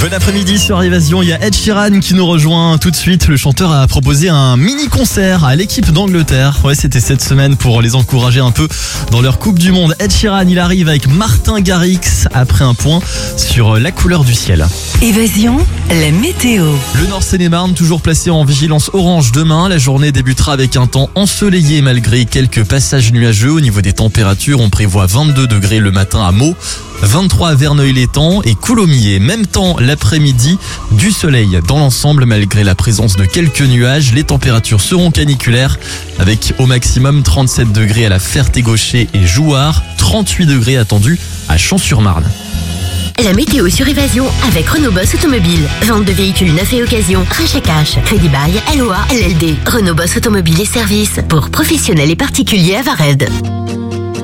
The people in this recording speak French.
Bon après-midi sur Évasion, il y a Ed Sheeran qui nous rejoint tout de suite. Le chanteur a proposé un mini-concert à l'équipe d'Angleterre. Ouais, c'était cette semaine pour les encourager un peu dans leur Coupe du Monde. Ed Sheeran, il arrive avec Martin Garrix après un point sur la couleur du ciel. Évasion, la météo. Le Nord Seine-et-Marne toujours placé en vigilance orange demain. La journée débutera avec un temps ensoleillé malgré quelques passages nuageux. Au niveau des températures, on prévoit 22 degrés le matin à Meaux, 23 à Verneuil-l'Étang et Coulommiers. Même temps l'après-midi, du soleil dans l'ensemble malgré la présence de quelques nuages. Les températures seront caniculaires avec au maximum 37 degrés à la Ferté-Gaucher et Jouarre, 38 degrés attendus à Champs-sur-Marne. La météo sur Évasion avec Renault Boss Automobile. Vente de véhicules neufs et occasion, rachat cash, crédit bail, LOA, LLD. Renault Boss Automobile et services pour professionnels et particuliers à Vared.